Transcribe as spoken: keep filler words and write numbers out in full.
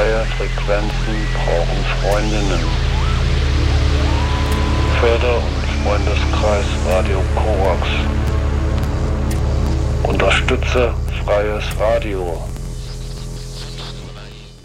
Freie Frequenzen brauchen Freundinnen. Förder- und Freundeskreis Radio Korax. Unterstütze freies Radio.